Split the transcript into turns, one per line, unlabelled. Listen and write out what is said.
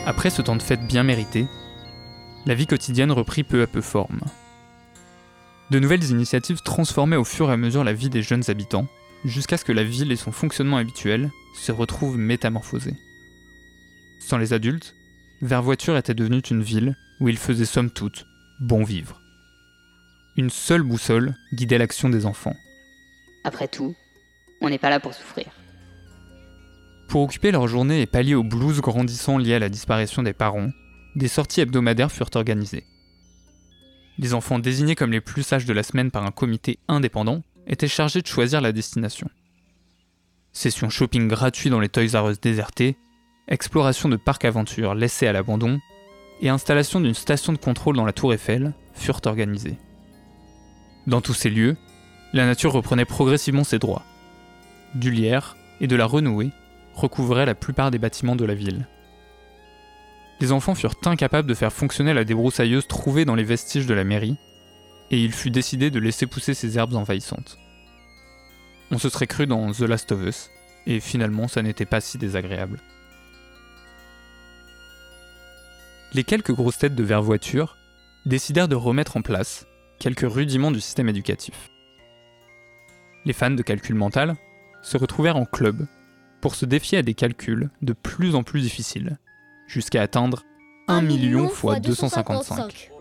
Après ce temps de fête bien mérité, la vie quotidienne reprit peu à peu forme. De nouvelles initiatives transformaient au fur et à mesure la vie des jeunes habitants, jusqu'à ce que la ville et son fonctionnement habituel se retrouvent métamorphosés. Sans les adultes, Vervoiture était devenue une ville où il faisait somme toute bon vivre. Une seule boussole guidait l'action des enfants.
Après tout, on n'est pas là pour souffrir.
Pour occuper leur journée et pallier au blues grandissant lié à la disparition des parents, des sorties hebdomadaires furent organisées. Les enfants désignés comme les plus sages de la semaine par un comité indépendant étaient chargés de choisir la destination. Sessions shopping gratuits dans les Toys R Us désertés, exploration de parcs aventures laissés à l'abandon et installation d'une station de contrôle dans la Tour Eiffel furent organisées. Dans tous ces lieux, la nature reprenait progressivement ses droits. Du lierre et de la renouée recouvraient la plupart des bâtiments de la ville. Les enfants furent incapables de faire fonctionner la débroussailleuse trouvée dans les vestiges de la mairie, et il fut décidé de laisser pousser ces herbes envahissantes. On se serait cru dans The Last of Us, et finalement ça n'était pas si désagréable. Les quelques grosses têtes de Vervoiture décidèrent de remettre en place quelques rudiments du système éducatif. Les fans de calcul mental se retrouvèrent en club pour se défier à des calculs de plus en plus difficiles, jusqu'à atteindre 1 million x 255.